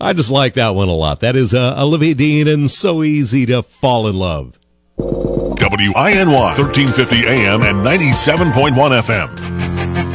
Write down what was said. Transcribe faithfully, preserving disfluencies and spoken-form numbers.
I just like that one a lot. That is uh, Olivia Dean and So Easy to Fall in Love. W I N Y, thirteen fifty A M and ninety-seven point one F M.